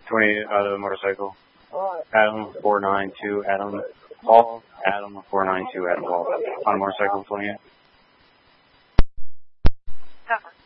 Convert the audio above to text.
28 out of the motorcycle. Adam 492, Adam Paul. Adam 492, Adam Paul. On motorcycle 28. Cover.